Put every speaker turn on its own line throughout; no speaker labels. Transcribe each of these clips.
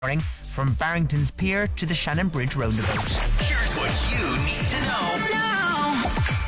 morning from Barrington's Pier to the Shannon Bridge roundabout.
Here's what you need to know now.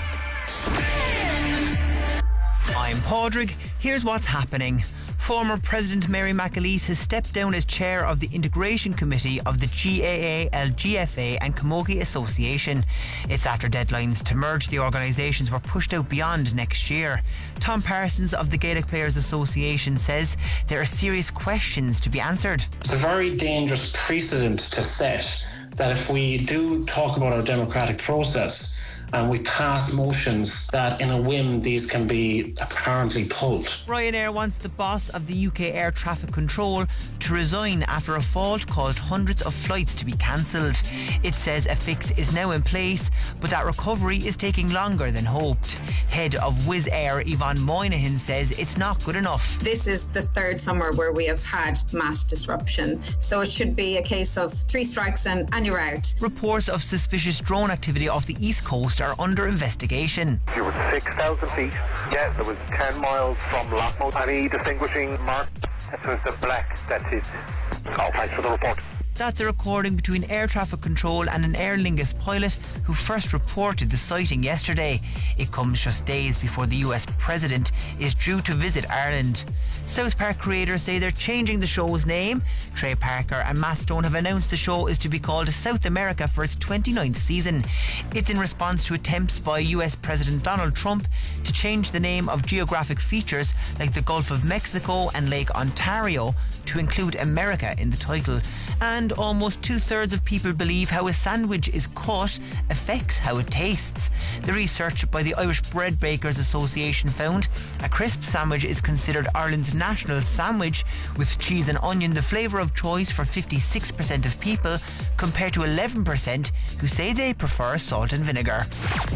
I'm Padraig. Here's what's happening. Former President Mary McAleese has stepped down as chair of the Integration Committee of the GAA, LGFA and Camogie Association. It's after deadlines to merge the organisations were pushed out beyond next year. Tom Parsons of the Gaelic Players Association says there are serious questions to be answered.
It's a very dangerous precedent to set that if we do talk about our democratic process and we pass motions that in a whim these can be apparently pulled.
Ryanair wants the boss of the UK Air Traffic Control to resign after a fault caused hundreds of flights to be cancelled. It says a fix is now in place, but that recovery is taking longer than hoped. Head of Wizz Air Yvonne Moynihan says it's not good enough.
This is the third summer where we have had mass disruption, so it should be a case of 3 strikes and you're out.
Reports of suspicious drone activity off the east coast are under investigation.
There was 6,000 feet. Yeah, there was 10 miles from Lockmouth. Any distinguishing mark? It was the black, that's it. Oh, thanks for the report.
That's a recording between Air Traffic Control and an Aer Lingus pilot who first reported the sighting yesterday. It comes just days before the US President is due to visit Ireland. South Park creators say they're changing the show's name. Trey Parker and Matt Stone have announced the show is to be called South America for its 29th season. It's in response to attempts by US President Donald Trump to change the name of geographic features like the Gulf of Mexico and Lake Ontario to include America in the title. And almost 2/3 of people believe how a sandwich is cut affects how it tastes. The research by the Irish Bread Bakers Association found a crisp sandwich is considered Ireland's national sandwich, with cheese and onion the flavour of choice for 56% of people, compared to 11% who say they prefer salt and vinegar.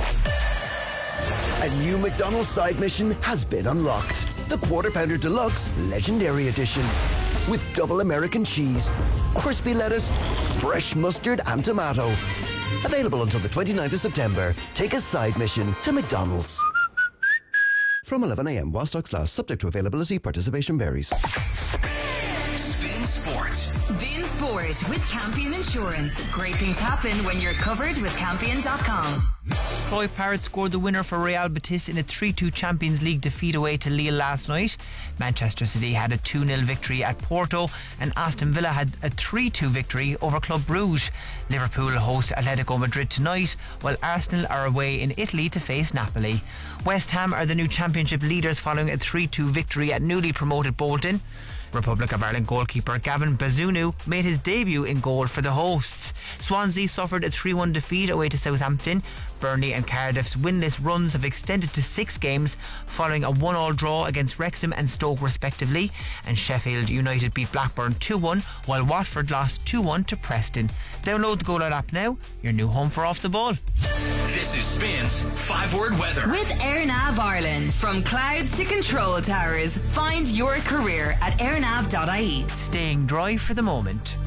A new McDonald's side mission has been unlocked. The Quarter Pounder Deluxe Legendary Edition. With double American cheese, crispy lettuce, fresh mustard and tomato. Available until the 29th of September. Take a side mission to McDonald's. From 11 a.m. while stocks last, subject to availability, participation varies.
Spin Sport.
Spin Sport with Campion Insurance. Great things happen when you're covered with Campion.com.
Troy Parrott scored the winner for Real Betis in a 3-2 Champions League defeat away to Lille last night. Manchester City had a 2-0 victory at Porto, and Aston Villa had a 3-2 victory over Club Brugge. Liverpool host Atletico Madrid tonight, while Arsenal are away in Italy to face Napoli. West Ham are the new Championship leaders following a 3-2 victory at newly promoted Bolton. Republic of Ireland goalkeeper Gavin Bazunu made his debut in goal for the hosts. Swansea suffered a 3-1 defeat away to Southampton. Burnley and Cardiff's winless runs have extended to 6 games following a 1-1 draw against Wrexham and Stoke respectively, and Sheffield United beat Blackburn 2-1 while Watford lost 2-1 to Preston. Download the Go Loud app now, your new home for Off the Ball.
This is Spin's 5-word weather.
With AirNav Ireland. From clouds to control towers, find your career at airnav.ie.
Staying dry for the moment.